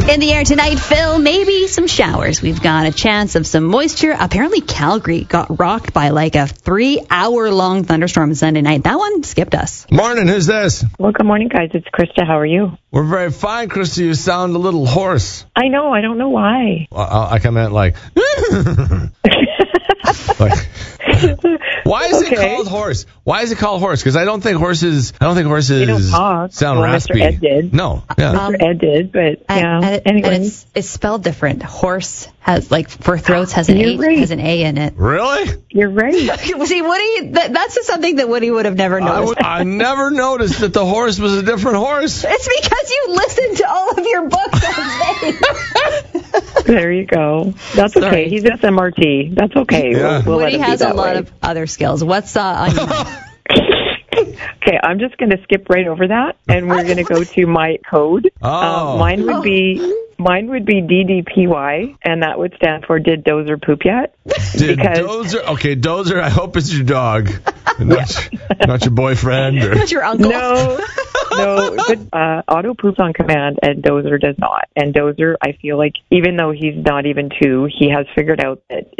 In the air tonight, Phil, maybe some showers. We've got a chance of some moisture. Apparently, Calgary got rocked by like a 3-hour-long thunderstorm Sunday night. That one skipped us. Morning, who's this? Well, good morning, guys. It's Krista. How are you? We're very fine, Krista. You sound a little hoarse. I know. I don't know why. I come in like... Why is it called horse? Why is it called horse? Because I don't think horses They don't talk. sound raspy. Mr. Ed did. No. Yeah. Mr. Ed did, but yeah. Anyway. And it's spelled different. Horse has, like, for throats has an A in it. Really? You're right. See, Woody, that's just something that Woody would have never noticed. I never noticed that the horse was a different horse. It's because you listened to all of your books that day. There you go. That's okay. Sorry. He's SMRT. That's okay. Yeah. We'll let Woody him be has a that lot way. of other skills. What's on your mind? Okay, I'm just going to skip right over that, and we're going to go to my code. Oh. Mine would be DDPY, and that would stand for Did Dozer Poop Yet? Dozer, I hope it's your dog. Not your boyfriend. Or... Not your uncle. No, but Otto poops on command, and Dozer does not. And Dozer, I feel like, even though he's not even 2, he has figured out that